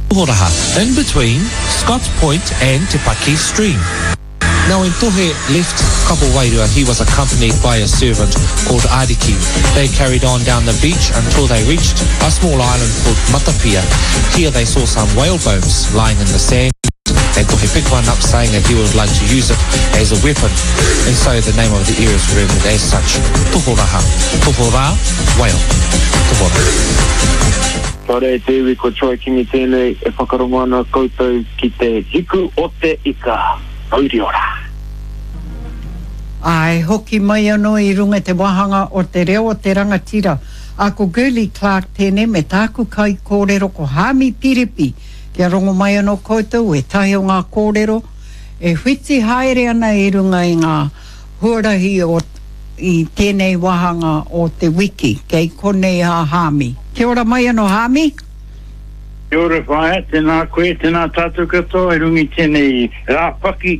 Horaha, in between Scott's Point and Te Paki Stream. Now when Tohe left Kapuwairua, he was accompanied by a servant called Ariki. They carried on down the beach until they reached a small island called Matapia. Here they saw some whale bones lying in the sand. And Tohe picked one up, saying that he would like to use it as a weapon. And so the name of the area is remembered as such. Tohoraha. Tohora, whale. Tohora. Tore te iwi ko Troy Kingi tēnei e whakarongo ana koutou ki te hiku o te ika. Auriora. Ai, hoki mai anō I runga te wahanga o te reo o te rangatira. A ko Gurley Clark tēnei me tāku kai kōrero ko Hami Piripi. Kia rongo mai anō koutou e tahi o ngā kōrero. E whiti haere ana I runga I ngā huarahi I tēnei wahanga o te wiki. Kei konei a Hami. Kia ora mai anō Hami. Kia ora whae, tēnā koe, tēnā tātou katoa, e rungi tēnei rāpaki.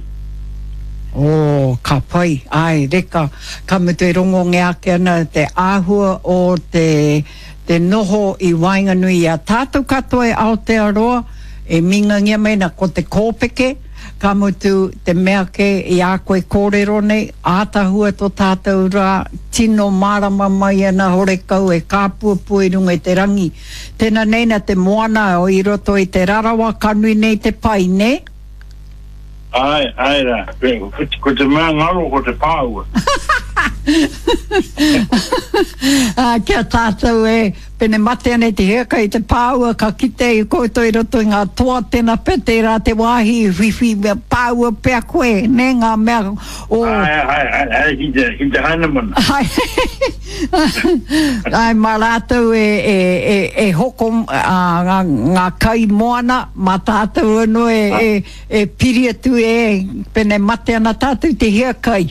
Ka pai, ai, reka, ka mutu e rongo ngea ke ana te āhua o te noho I Wainganui a tātou katoa e Aotearoa, e minga ngia meina ko te kōpeke, ka mutu te mea ke I a koe kōrero nei, ātahua tō tātou rā, tino marama mai ana horekau e kāpuapu I runga I te rangi. Tēnā neina te moana o I roto I te rarawa kanui nei te pai, ne? Ai rā, ko te mea ngaro ko te pāua. Kia tātou e, pene mate ane te heka I te pāua, ka kite I koutou I roto I ngā toa tēnā pete rā te wāhi whiwhi pāua pēr koe, ne ngā mea o... Ai, hi te haina mana. Ai, mā rātou e hoko ngā kai moana, mā tātou anu e piri atu e, pene mate ana tātou te hekai.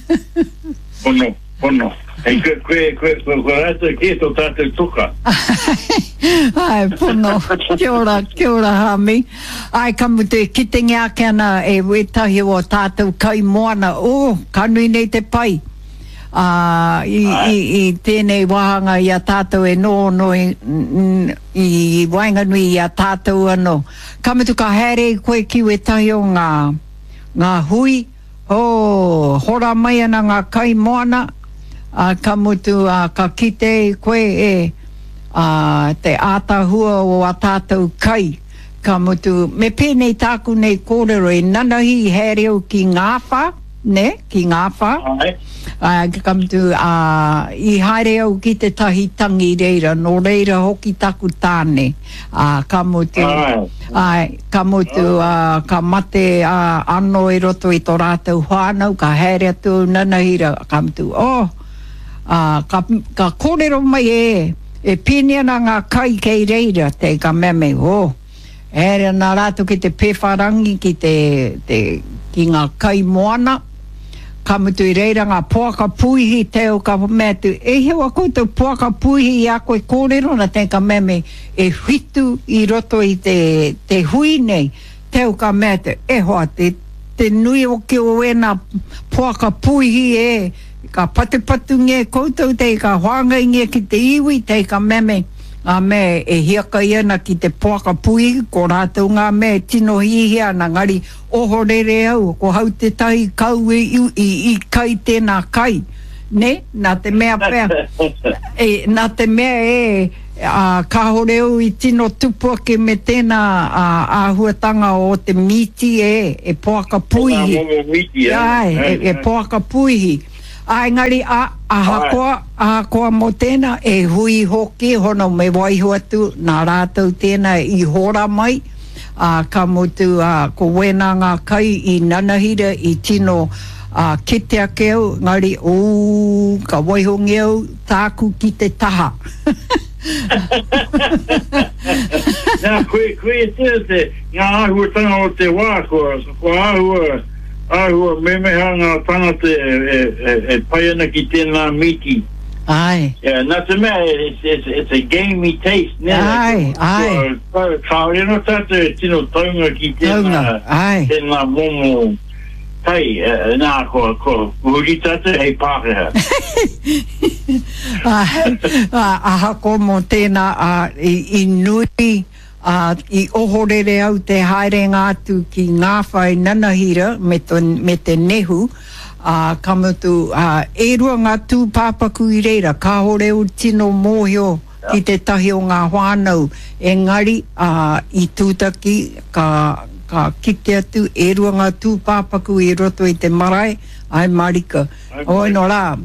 Pono. Hei, koe rātou ki tō tātou tuka. Ai, pono. Kia ora, Hami. Ai, ka mutu e kite ngā ke ana e wetahi o tātou kai moana. Kanui nei te pai. I tēnei wahanga I a tātou e no I Wainganui I a tātou anō. Ka mutu ka here koe ki wetahi o ngā hui. Hora mai ana ngā kai moana. Ka mutu ka kite koe e te ātahua o a tātou kai. Ka mutu me pēnei tāku nei kōrero e nanahi hereo ki ngāwha, ne? Ki ngāwha. Ka mutu I haere au ki te tahi tangi reira, no reira hoki taku tāne. Ka mutu ka mate anō I roto I tō rātou whānau, ka haere atu nanahira, ka mutu, ka kōrero mai e pēne ana ngā kai kei reira, te ka meme, haere nā rātou ki te pewharangi ki ngā kai moana, ka mutu I reira ngā poaka puihi teo ka mea tu, e hewa koutou poaka puihi I a koe kōrero na te ka meme e whitu I roto I te hui nei, teo ka mea tu, e hoa te nui o ki o ena poaka puihi ka patupatu nge koutou te ka hoanga nge ki te iwi te ka meme ngā me e hiaka iana ki te poaka pui ko rātou ngā me tino hihia na ngari oho rere au ko hau te tahi kau I kai tēnā kai ne nā te mea pēr nā te mea ka horeu I tino tupua ke me tēnā āhuatanga o te miti e poaka puihi e poaka puihi ai ngari ahakoa mo tēnā e hui hoki hono me waiho atu nā rātou tēnā I hora mai ka motu ko wena ngā kai I nanahira I tino kite ake au ngari ka waiho ngeu tāku ki te taha Nā koe te ngā ahuatanga o te wā ko ahua memeha ngā tangata e pai ana ki tēnā miti. Ai. Yeah, nā te mea, it's a gamey taste. Ai. Kāore no tātou e tino taunga ki tēnā momo tai, nā ko huri tātou hei pākeha. Aha ko mo tēnā I nui I ohorere au te haerenga atu ki ngā whai nanahira me te nehu. Ka mutu, e rua ngā tūpāpaku I reira, ka hore o tino mōhio ki te tahi o ngā whānau. Engari, I tūtaki, ka kite atu, e rua ngā tūpāpaku I roto I te marae, ai marika. Oi no rā,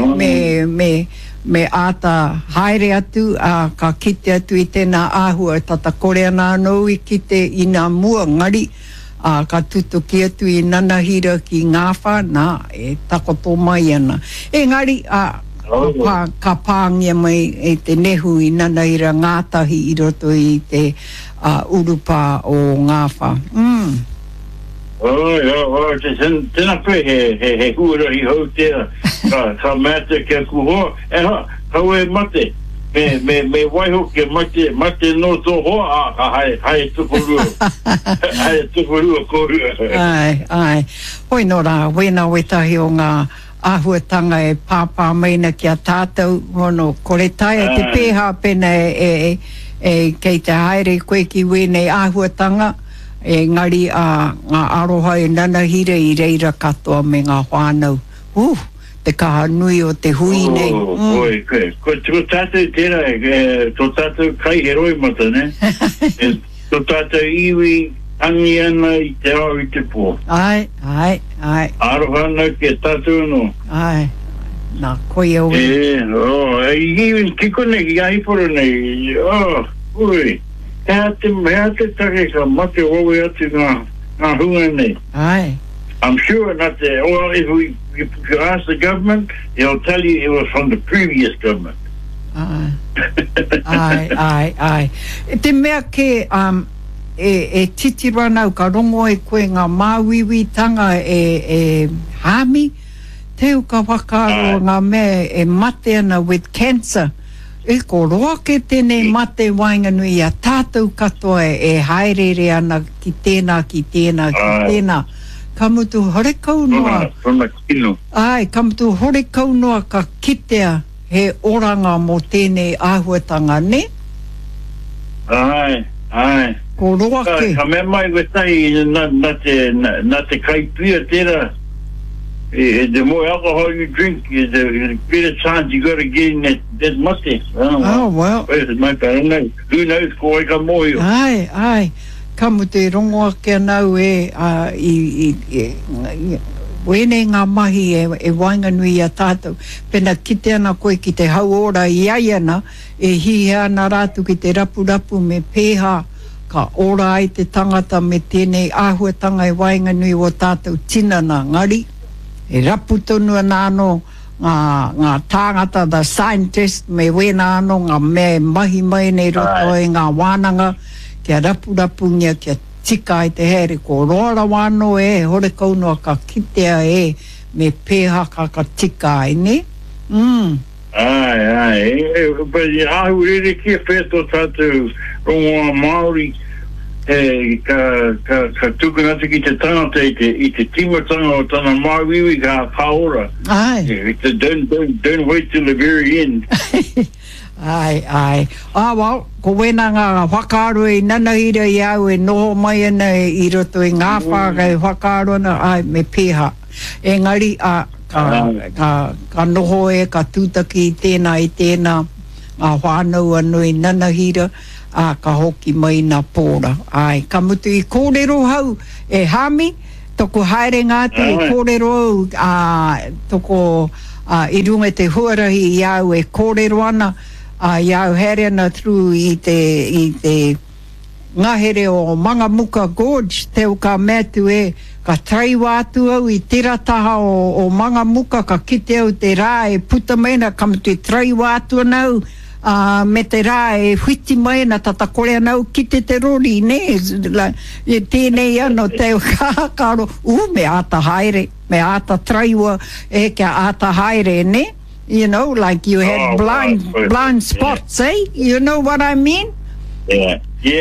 me ata haere atu, ka kite atu I tēnā āhua, tata kore ana anō I kite I ngā mua ngari, ka tutuki atu I nanahira ki ngāwha, nā, e takoto mai ana. Engari, ka pāngia mai e te nehu I nanahira ngātahi I roto I te urupa o ngāwha. Tēnā koe he hura I hau tēra, ka mata kia kuhoa, hau e mate, me waiho ke mate no tō hoa, hai tukurua, hai tukurua kōrua. Ai, hoi no rā, wena wetahi o ngā āhuatanga e pāpā meina kia tātou, hono, kore taia te pēhā pena kei te haere koe ki wene āhuatanga, e ngari ngā aroha e nanahira I reira katoa me ngā whānau. Te kaha nui o te hui nei. Ko tātou tērā, tō tātou kai he roi mata, ne? Tō tātou iwi angi ana I te ao I te pō. Ai. Aroha ana ke tātou no. Ai, nā koe au. Iwi kikone ki aiporo nei. Ui. Hea te take ka mate wawe atu ngā hunga nei. Ai. I'm sure not if you ask the government, they'll tell you it was from the previous government. Ai. Te mea ke e titira nau ka rongo e koe ngā māwiwitanga e hami, teo ka whakaro ngā mea e mate ana with cancer. E ko roa ke tēnei mate wainganui a tātou katoa e haerere ana ki tēnā. Ka mutu hore kaunua. Ai, ka mutu hore kaunua ka kitea he oranga mo tēnei āhuatanga, ne? Ai. Ko roa ke. Ka mea mai wetai na te kaipia tēra. The more alcohol you drink, the greater chance you got to get in that mate. Oh, well. Who knows ko ai ka moio. Ai. Ka mutu rongo ake anau wene ngā mahi e wainganui a tātou. Pena kite ana koe ki te hauora I aiana, e hihe ana rātu ki te rapu me pēha, ka ora ai te tangata me tēnei āhuatanga e wainganui o tātou tinana ngari. E rapu tonu ana anō ngā tāngata, the scientist, me wena anō ngā me mahi mai nei roto e ngā wānanga, kia rapu ngia kia tika I te here, ko roara wāno e, hore kaunua ka kitea e, me pēha ka tika ai, ne? Ai. But ahu rere kia wheto tātou rongoa Māori, ka tukuna atu ki te tangata I te timatanga o tana māwiwi ka paora. Ai. Don't wait till the very end. Ai. Well, ko wena ngā whakaaro I nanahira I au e noho mai ana I roto I ngā whaka e whakaaro ana, ai, me pēha. Engari, ka noho e, ka tūtaki I tēnā, ngā whānau anui nanahira, ka hoki mai nā pōra. Ai, ka mutu I kōrero hau, e hami, toko haere ngāti e kōrero au, toko I runga te huarahi I au e kōrero ana, I au here ana through I te ngahere o Mangamuka Gorge, teo ka metu e, ka trai wātu au I tirataha o Mangamuka, ka kite au te rā e puta meina, ka mutu I trai wātu anau, me te rā e whiti mai na tata kore anau kite te rori, ne? Tēnei ano teo kākaro, me ata haere, me ata traiwa e kia ata haere, ne? You know, like you had blind spots, eh? You know what I mean? Yeah.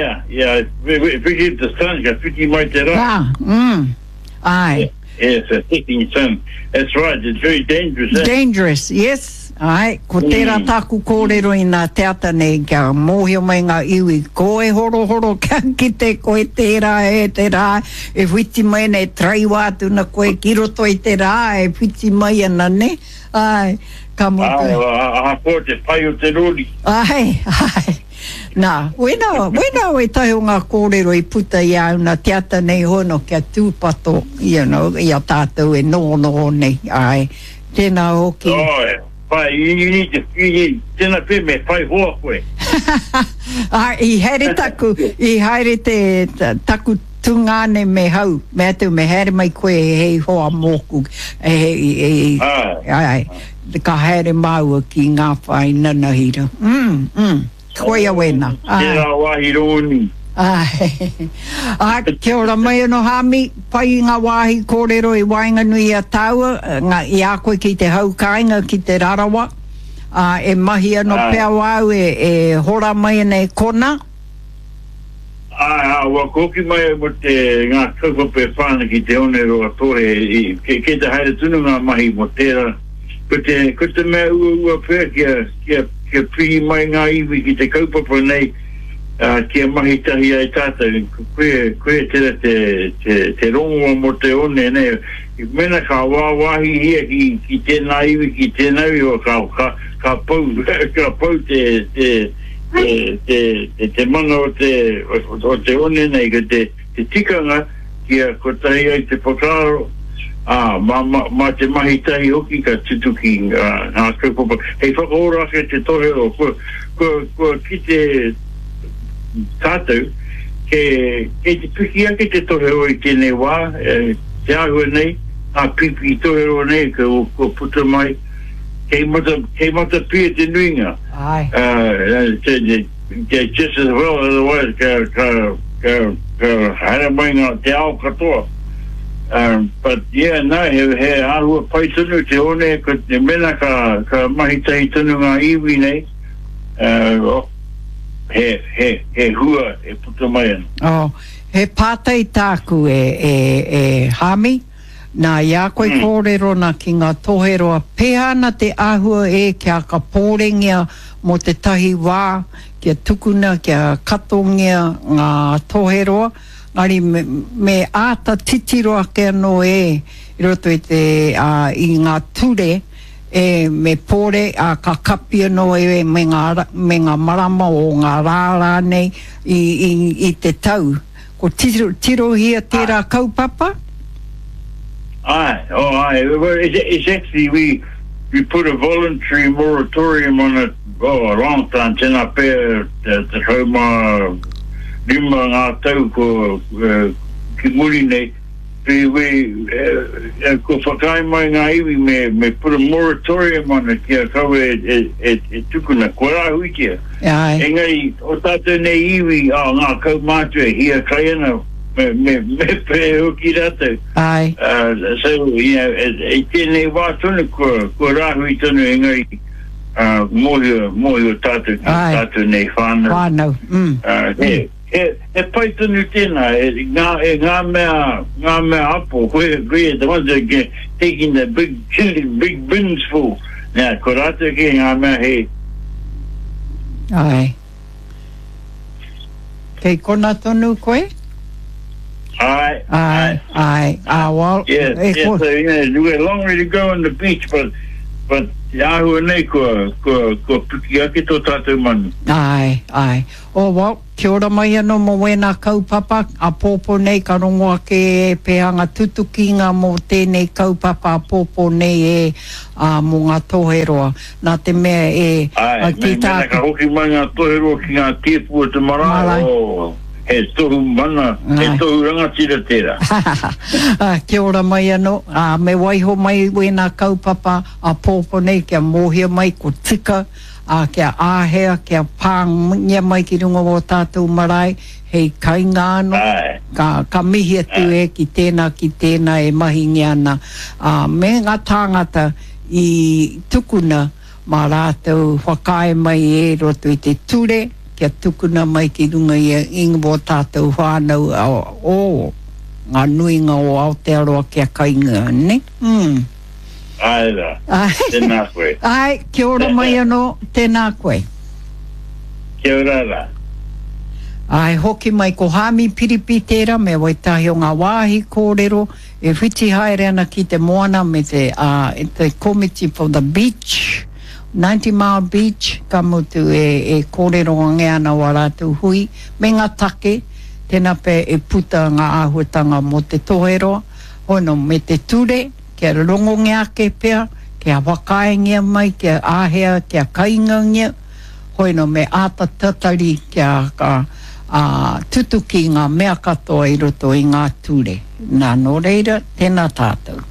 If the sun got 50 mai te rā. Aye. Yes, a hitting sun. That's right. It's very dangerous. Dangerous, yes. Ai, ko tērā tāku kōrero i nā te ata nei, kia mōhio mai ngā iwi, ko e horo ki te koe tērā te rā, e whiti mai nei trai wātu na koe ki roto i te rā, e whiti mai ana ne, ai, ka motu. Aha, ko te whai o te rori. Ai. Nā, wena e tahi o ngā kōrero i puta i au na te ata nei hono kia tūpato, i a tātou e no nei, ai, tēnā hoki. You need tēnā pē me whai hoa koe. I haere te taku tungane me hau, me atu me haere mai koe hei hoa mōku, ka haere maua ki ngā whai nanahira. Koe a wena. Tērā wahi rōni. Kia ora mai anō Hami, pai ngā wāhi kōrero i Wainganui a Taua, i a koe ki te haukainga ki te rarawa, e mahi anō pēa wāu e hora mai nei kona. Wa koki mai mo te ngā kaupape whāna ki te onero a tore, ke te haere tunu ngā mahi mo tērā. Ko te mea ua pēa kia pihi mai ngā iwi ki te kaupapa nei, kia mahi tahi ai tātou, koe tera te rongoa mo te one nei, mena ka wāwahi hia ki tēnā iwi ki tēnā iwi, ka pau te mana o te one nei, ka te tikanga kia ko tahi ai te whakaro, ma te mahi tahi hoki ka tutuki ngā kaupapa. Hei whakaorake te tohero, ko ki te tātou, ke te piki ake te tohero i tēnei wā, te ahua nei, pipi tohero nei, ko puta mai, kei mata pia te nuinga. Just as well, otherwise, ka haere mai ngā te ao katoa. But yeah, no, he ahua pai tunu te one, ko te mena ka mahi tahi tunu ngā iwi nei, he hua e puta mai ana. He pātai tāku e Hami, nā ia koe kōrero na ki ngā toheroa pēha na te ahua kia ka pōrengia mo te tahi wā, kia tukuna, kia katongia ngā toheroa, ngari me āta titiroa ke anō i roto i ngā ture, me pōre ka kapi anō me ngā marama o ngā rāra nei i te tau. Ko tirohia tērā kaupapa? It's actually, we put a voluntary moratorium on it, a long time, tēnā pēr, te hauma lima ngā tau ki muri nei, ko whakai mai ngā iwi me put a moratorium on it kia kawe e tukuna, ko rahui kia. Engari, o tātou nei iwi, ngā kau mātua, hia kai ana, me pē hoki rātou. So, e tēnei wā tonu, ko rahui tonu engari, mōhio tātou nei whānau. E pai tonu tēnā, ngā mea apo, koe the ones that get taking the big bins full. Nā, ko rātou ke ngā mea hei. Ai. Kei kona tonu koe? Ai. Well, yeah, so, we've got a long way to go on the beach, but ahua nei ko puki ake tō tātou manu. Ai. Well, kia ora mai anō mo wēnā kaupapa, a pōpō nei ka rongo ake e pēhanga tutukinga mō tēnei kaupapa a pōpō nei mō ngā toheroa. Nā te mea ki tātou. Mena ka hoki mai ngā toheroa ki ngā tēpua te marae. He tohu mana, he tohu rangatira tērā. Kia ora mai anō, me waiho mai wēnā kaupapa a pōpō nei kia mōhia mai ko tika, kia āhea, kia pāngia mai ki runga o tātou marae, hei kaingāno, ka mihi atu ki tēnā e mahingi ana. Me ngā tāngata i tukuna, mā rātou whakae mai roto i te ture, kia tukuna mai ki runga i ingo tātou whānau ngā nuinga o Aotearoa kia kainga, ne? Aira. Tēnā koe. Ai, kia ora mai anō, tēnā koe. Kia ora rā. Ai, hoki mai ko Hami Piripi tērā, me wai tahi o ngā wāhi kōrero, e whiti haere ana ki te moana me te committee for the beach, 90 Mile Beach, ka mutu e kōrero ngā ana wa rātou hui, me ngā take, tēnā pe e puta ngā āhuatanga mo te toheroa, hono me te ture, kia rongo ngā ke pea, kia wakaengia mai, kia āhea, kia kaingangia, hoino me āta tatari kia ka tutuki ngā mea katoa i roto i ngā ture. Nā no reira, tēnā tātou.